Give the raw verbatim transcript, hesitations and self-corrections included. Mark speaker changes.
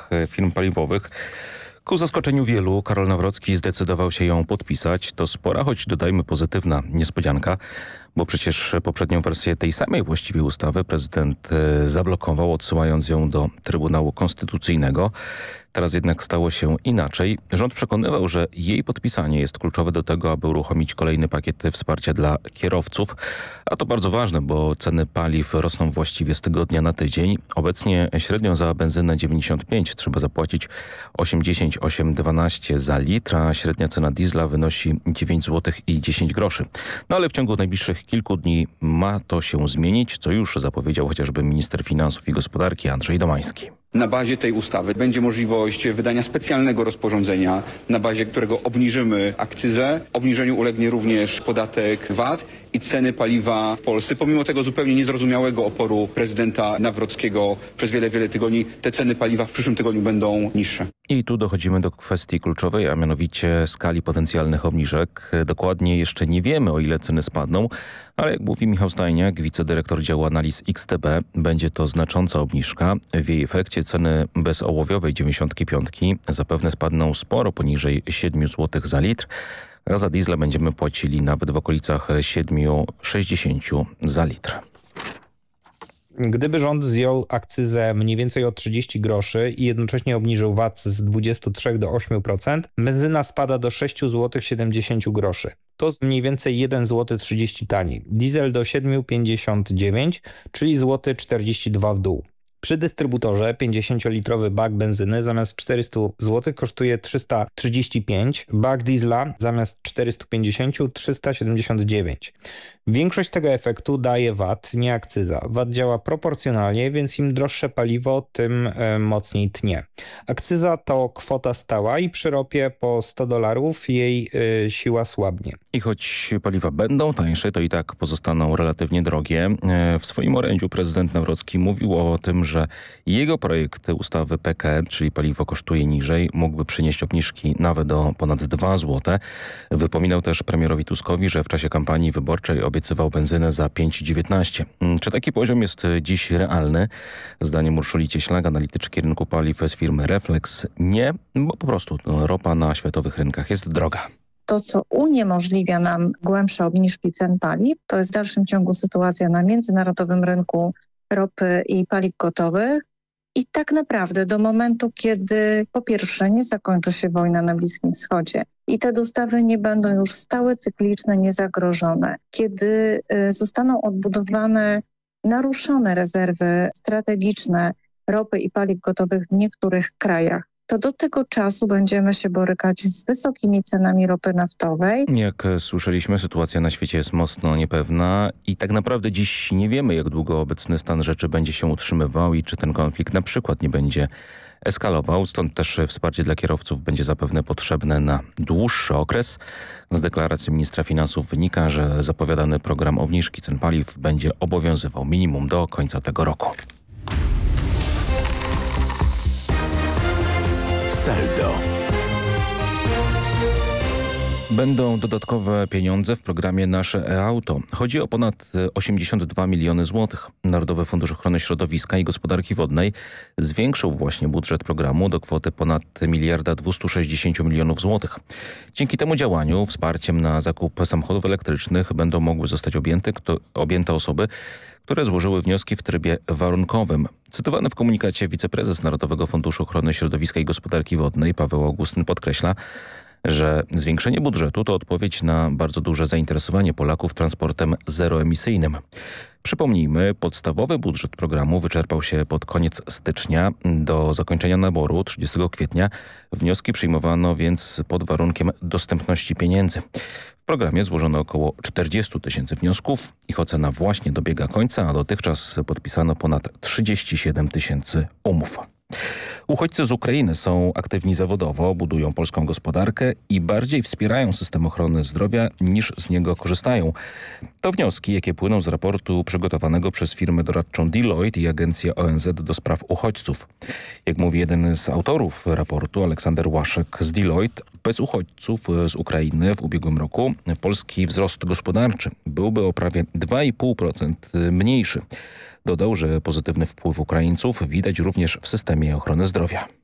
Speaker 1: firm paliwowych. Ku zaskoczeniu wielu Karol Nawrocki zdecydował się ją podpisać. To spora, choć dodajmy pozytywna niespodzianka, bo przecież poprzednią wersję tej samej właściwie ustawy prezydent zablokował, odsyłając ją do Trybunału Konstytucyjnego. Teraz jednak stało się inaczej. Rząd przekonywał, że jej podpisanie jest kluczowe do tego, aby uruchomić kolejny pakiet wsparcia dla kierowców. A to bardzo ważne, bo ceny paliw rosną właściwie z tygodnia na tydzień. Obecnie średnio za benzynę dziewięćdziesiąt pięć trzeba zapłacić osiemdziesiąt osiem dwanaście za litr, a średnia cena diesla wynosi dziewięć złotych i dziesięć groszy. No ale w ciągu najbliższych kilku dni ma to się zmienić, co już zapowiedział chociażby minister finansów i gospodarki Andrzej Domański.
Speaker 2: Na bazie tej ustawy będzie możliwość wydania specjalnego rozporządzenia, na bazie którego obniżymy akcyzę. Obniżeniu ulegnie również podatek V A T i ceny paliwa w Polsce. Pomimo tego zupełnie niezrozumiałego oporu prezydenta Nawrockiego przez wiele, wiele tygodni, te ceny paliwa w przyszłym tygodniu będą niższe.
Speaker 1: I tu dochodzimy do kwestii kluczowej, a mianowicie skali potencjalnych obniżek. Dokładnie jeszcze nie wiemy, o ile ceny spadną, ale jak mówi Michał Stajniak, wicedyrektor działu analiz X T B, będzie to znacząca obniżka. W jej efekcie ceny bezołowiowej dziewięćdziesiątki piątki zapewne spadną sporo poniżej siedem złotych za litr, a za diesla będziemy płacili nawet w okolicach siedem sześćdziesiąt za litr.
Speaker 3: Gdyby rząd zjął akcyzę mniej więcej o trzydzieści groszy i jednocześnie obniżył V A T z dwudziestu trzech do ośmiu procent, benzyna spada do sześć złotych siedemdziesiąt groszy. To mniej więcej jeden złoty trzydzieści taniej. Diesel do siedem pięćdziesiąt dziewięć, czyli złoty czterdzieści dwa w dół. Przy dystrybutorze pięćdziesięciolitrowy bak benzyny zamiast czterysta złotych kosztuje trzysta trzydzieści pięć, bak diesla zamiast czterysta pięćdziesiąt trzysta siedemdziesiąt dziewięć. Większość tego efektu daje V A T, nie akcyza. V A T działa proporcjonalnie, więc im droższe paliwo, tym e, mocniej tnie. Akcyza to kwota stała i przy ropie po sto dolarów jej e, siła słabnie.
Speaker 1: I choć paliwa będą tańsze, to i tak pozostaną relatywnie drogie. W swoim orędziu prezydent Nawrocki mówił o tym, że jego projekt ustawy P K E, czyli paliwo kosztuje niżej, mógłby przynieść obniżki nawet do ponad dwa złote. Wypominał też premierowi Tuskowi, że w czasie kampanii wyborczej obiecywał benzynę za pięć dziewiętnaście. Czy taki poziom jest dziś realny? Zdaniem Urszuli Cieślak, analityczki rynku paliw z firmy Reflex, nie, bo po prostu ropa na światowych rynkach jest droga.
Speaker 4: To, co uniemożliwia nam głębsze obniżki cen paliw, to jest w dalszym ciągu sytuacja na międzynarodowym rynku ropy i paliw gotowych. I tak naprawdę do momentu, kiedy po pierwsze nie zakończy się wojna na Bliskim Wschodzie i te dostawy nie będą już stałe, cykliczne, niezagrożone, kiedy zostaną odbudowane naruszone rezerwy strategiczne ropy i paliw gotowych w niektórych krajach, to do tego czasu będziemy się borykać z wysokimi cenami ropy naftowej.
Speaker 1: Jak słyszeliśmy, sytuacja na świecie jest mocno niepewna i tak naprawdę dziś nie wiemy, jak długo obecny stan rzeczy będzie się utrzymywał i czy ten konflikt na przykład nie będzie eskalował. Stąd też wsparcie dla kierowców będzie zapewne potrzebne na dłuższy okres. Z deklaracji ministra finansów wynika, że zapowiadany program obniżki cen paliw będzie obowiązywał minimum do końca tego roku.
Speaker 5: Saldo.
Speaker 1: Będą dodatkowe pieniądze w programie Nasze e-Auto. Chodzi o ponad osiemdziesiąt dwa miliony złotych. Narodowy Fundusz Ochrony Środowiska i Gospodarki Wodnej zwiększył właśnie budżet programu do kwoty ponad miliarda dwieście sześćdziesiąt milionów złotych. Dzięki temu działaniu wsparciem na zakup samochodów elektrycznych będą mogły zostać objęte, kto, objęte osoby, które złożyły wnioski w trybie warunkowym. Cytowany w komunikacie wiceprezes Narodowego Funduszu Ochrony Środowiska i Gospodarki Wodnej Paweł Augustyn podkreśla, że zwiększenie budżetu to odpowiedź na bardzo duże zainteresowanie Polaków transportem zeroemisyjnym. Przypomnijmy, podstawowy budżet programu wyczerpał się pod koniec stycznia. Do zakończenia naboru trzydziestego kwietnia wnioski przyjmowano więc pod warunkiem dostępności pieniędzy. W programie złożono około czterdzieści tysięcy wniosków. Ich ocena właśnie dobiega końca, a dotychczas podpisano ponad trzydzieści siedem tysięcy umów. Uchodźcy z Ukrainy są aktywni zawodowo, budują polską gospodarkę i bardziej wspierają system ochrony zdrowia niż z niego korzystają. To wnioski, jakie płyną z raportu przygotowanego przez firmę doradczą Deloitte i Agencję O N Z do spraw uchodźców. Jak mówi jeden z autorów raportu, Aleksander Łaszek z Deloitte, bez uchodźców z Ukrainy w ubiegłym roku polski wzrost gospodarczy byłby o prawie dwa i pół procent mniejszy. Dodał, że pozytywny wpływ Ukraińców widać również w systemie ochrony zdrowia.